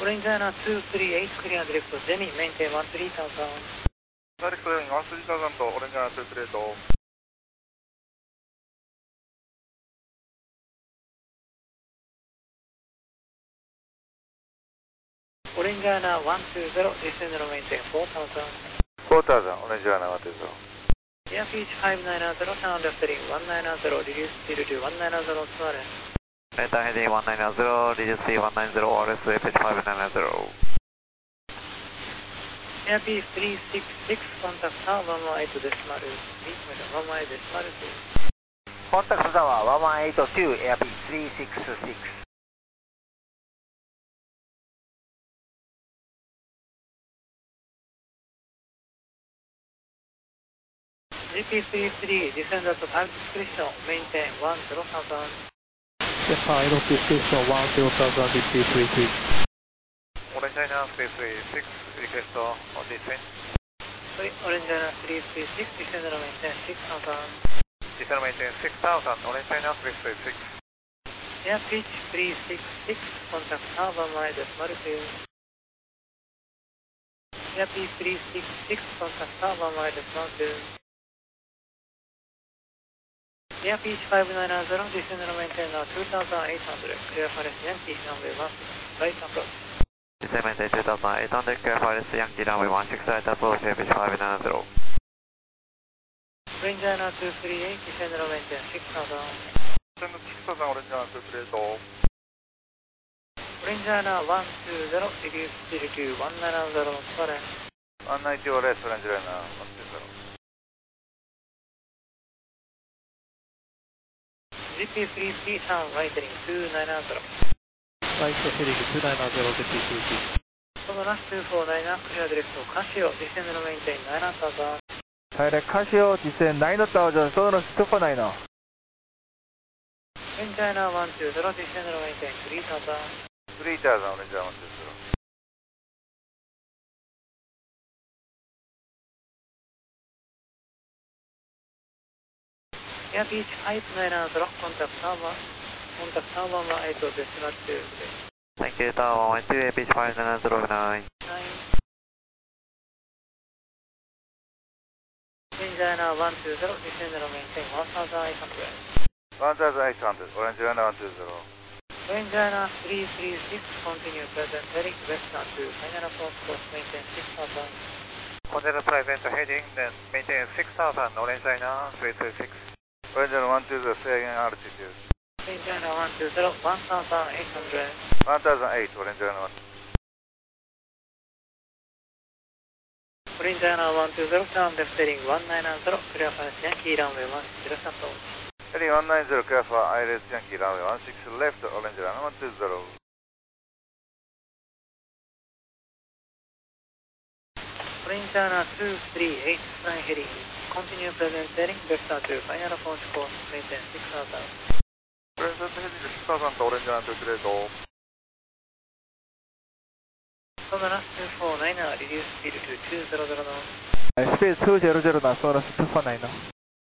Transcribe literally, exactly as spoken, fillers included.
Orange Diana two three eight, clear direct to Jenny, maintain one three thousand. Direct clearing one three thousand to Orange Diana two three eight. Orange Diana one two zero, descend and maintain four thousand. four thousand, Orange Diana one two zero. Airfield five nine zero, sound left heading one nine zero, reduce speed to one nine zero, Suarez. Delta heading one nine zero, reduce speed one nine zero, R S Airfield five nine zero. Airfield three six six, contact tower one one eight decimal three, one one eight decimal two. Contact tower one one eight two, Airfield three six six. G P three three, descend at five discretion, maintain one zero thousand. Final discretion one zero thousand, G P three three. Orange Diana three three six, request on descent. Orange Diana three three six, descend and maintain six thousand. Descend and maintain six thousand, Orange Diana three three six. Air pitch three six six, contact tower one one eight decimal two. Air pitch three six six, contact tower one one eight decimal two. Air pitch five nine zero, descend and maintain two thousand eight hundred, clear Paris Yankee, runway one six, right approach. Descend maintain two thousand eight hundred, clear Paris Yankee, runway one six, right approach, Airfield five nine zero. Orange Diana two three eight, descend and maintain six thousand. Descend six thousand, Orange Diana two three eight. Orange Diana one two zero, reduce speed to one nine zero, Suarez. one ninety less, Orange Diana one two zero. G P three three, sound right heading two nine zero. Right heading two nine zero, G P three three. そのラスtwo four nine、clear direct to Casio, descend and maintain nine thousand. Direct Casio, descend nine thousand, Sonos two four nine. Orange Diana one two zero, descend and maintain three thousand. three thousand, Orange Diana one two zero. Air pitch five nine zero, contact tower, contact tower one one eight decimal two. Thank you, Tower one one two, Airfield five nine zero nine. nine. Orange Diana one two zero, descend and maintain one thousand eight hundred. one thousand eight hundred, Orange Diana one two zero. Orange Diana three three six, continue present heading western to final approach course, maintain six thousand. Continue present heading, then maintain six thousand, Orange Diana three three six. Orange Diana one two zero, staying in altitude. Orange Diana one two zero, one thousand eight hundred. one thousand eight, Orange Diana one. Orange Diana one two zero, sound left heading one nine zero, clear Paris Yankee, runway one six, left approach. Heading one nine zero, clear for I R S Yankee, runway one six, left, Orange Diana one two zero. Orange Diana two three eight, flying heading, continue present heading vector to final approach course, maintain six thousand. Present heading six thousand, Orange Diana two three eight. So the last two four nine, reduce speed to two thousand knots. Speed two hundred knots, Sonos two four nine.